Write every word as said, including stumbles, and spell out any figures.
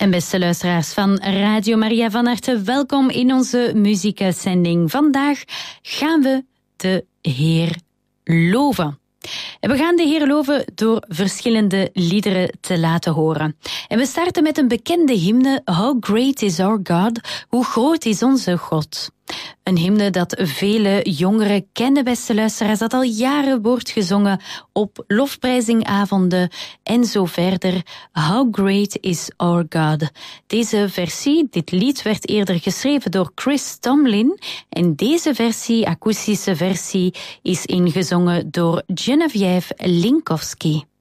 En beste luisteraars van Radio Maria, van harte welkom in onze muziekezending. Vandaag gaan we de Heer loven. En we gaan de Heer loven door verschillende liederen te laten horen. En we starten met een bekende hymne, How Great is Our God, hoe groot is onze God. Een hymne dat vele jongeren kennen, beste luisteraars, dat al jaren wordt gezongen op lofprijzingavonden en zo verder. How Great is Our God. Deze versie, dit lied, werd eerder geschreven door Chris Tomlin en deze versie, akoestische versie, is ingezongen door Genevieve Linkowski.